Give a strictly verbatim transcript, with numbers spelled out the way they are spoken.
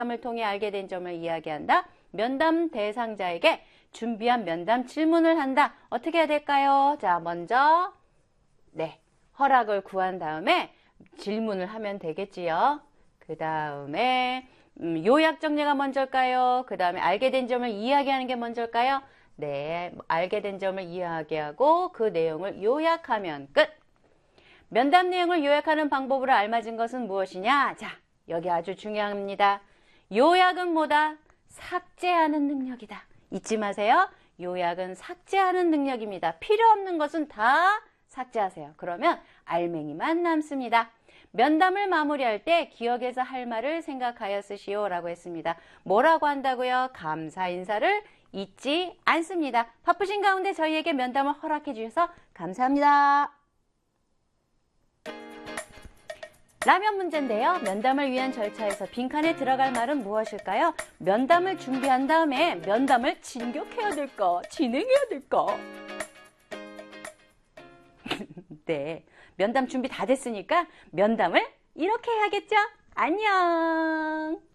면담을 통해 알게 된 점을 이야기한다. 면담 대상자에게 준비한 면담 질문을 한다. 어떻게 해야 될까요? 자, 먼저 네, 허락을 구한 다음에 질문을 하면 되겠지요. 그 다음에 음, 요약 정리가 먼저일까요? 그 다음에 알게 된 점을 이야기하는 게 먼저일까요? 네, 알게 된 점을 이야기하고 그 내용을 요약하면 끝. 면담 내용을 요약하는 방법으로 알맞은 것은 무엇이냐? 자, 여기 아주 중요합니다. 요약은 뭐다? 삭제하는 능력이다. 잊지 마세요. 요약은 삭제하는 능력입니다. 필요 없는 것은 다 삭제하세요. 그러면 알맹이만 남습니다. 면담을 마무리할 때 기억해서 할 말을 생각하여 쓰시오 라고 했습니다. 뭐라고 한다고요? 감사 인사를 잊지 않습니다. 바쁘신 가운데 저희에게 면담을 허락해 주셔서 감사합니다. 라면 문제인데요. 면담을 위한 절차에서 빈칸에 들어갈 말은 무엇일까요? 면담을 준비한 다음에 면담을 진격해야 될까? 진행해야 될까? 네, 면담 준비 다 됐으니까 면담을 이렇게 해야겠죠? 안녕!